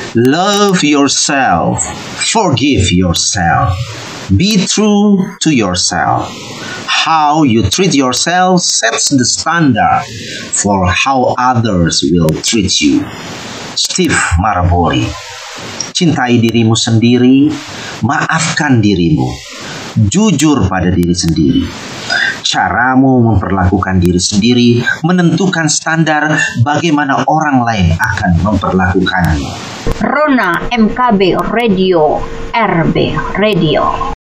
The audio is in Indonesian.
Love yourself. Forgive yourself. Be true to yourself. How you treat yourself sets the standard for how others will treat you. Steve Maraboli. Cintai dirimu sendiri, maafkan dirimu, jujur pada diri sendiri. Caramu memperlakukan diri sendiri menentukan standar bagaimana orang lain akan memperlakukanmu. Rona MKB Radio, RB Radio.